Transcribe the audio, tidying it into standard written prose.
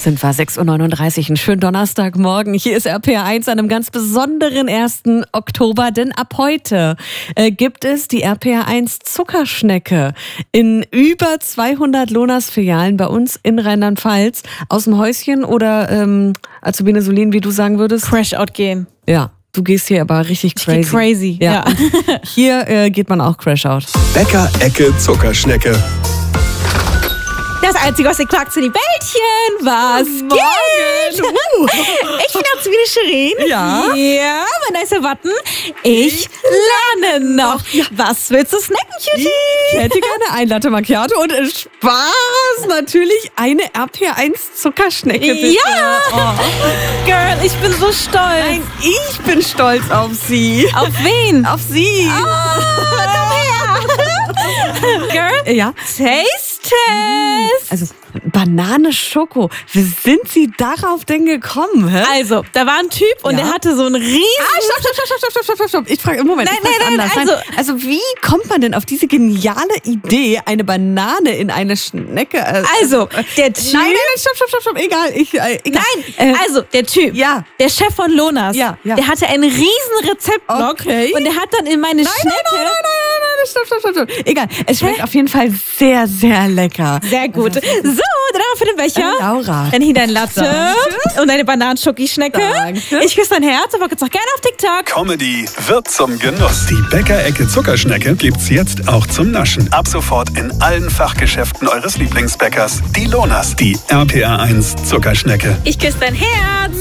Sind wir 6.39 Uhr, einen schönen Donnerstagmorgen. Hier ist RPR1 an einem ganz besonderen 1. Oktober, denn ab heute gibt es die RPR1 Zuckerschnecke in über 200 Lonas-Filialen bei uns in Rheinland-Pfalz. Aus dem Häuschen oder Azubine Solin, wie du sagen würdest? Crash-out gehen. Ja. Du gehst hier aber richtig crazy. Ich geh crazy, ja. Hier geht man auch Crash-out. Bäcker-Ecke Zuckerschnecke. Das Einzige, was ihr klagt, sind die Bällchen. Was geht? Ich bin Azubine Shirin. Ja. Ja, mein nicer Button. Ich lerne noch. Was willst du snacken, Cutie? Ich hätte gerne ein Latte Macchiato und Spaß natürlich eine RPR1 Zuckerschnecke. Bitte. Ja. Oh. Girl, ich bin so stolz. Nein, ich bin stolz auf sie. Auf wen? Auf sie. Girl, Ja. Taste Test. Also Banane Schoko. Wie sind Sie darauf denn gekommen? Hä? Also, da war ein Typ und der hatte so einen riesen... Stopp. Ich frage im Moment. Nein, also wie kommt man denn auf diese geniale Idee, eine Banane in eine Schnecke? Also, der Typ... Nein, stopp. Egal. Nein, also der Typ, Ja. der Chef von Lonas, Ja. der hatte einen riesen Rezeptblock und der hat dann in meine Schnecke... Stopp. Egal, es schmeckt auf jeden Fall sehr, sehr lecker. Sehr gut. So, dann haben wir für den Becher. Laura. Dann hier dein Latte Danke. und deine Bananenschoki-Schnecke. Danke. Ich küsse dein Herz, aber jetzt auch gerne auf TikTok. Comedy wird zum Genuss. Die Bäcker-Ecke Zuckerschnecke gibt's jetzt auch zum Naschen. Ab sofort in allen Fachgeschäften eures Lieblingsbäckers. Die Lonas, die RPR1 Zuckerschnecke. Ich küsse dein Herz.